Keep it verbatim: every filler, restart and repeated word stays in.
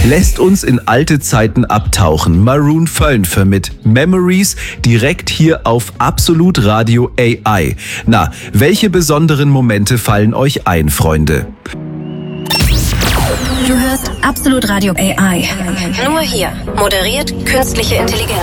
lässt uns in alte Zeiten abtauchen. Maroon fünf mit Memories direkt hier auf Absolut Radio A I. Na, welche besonderen Momente fallen euch ein, Freunde? Du hörst Absolut Radio A I. Nur hier moderiert künstliche Intelligenz.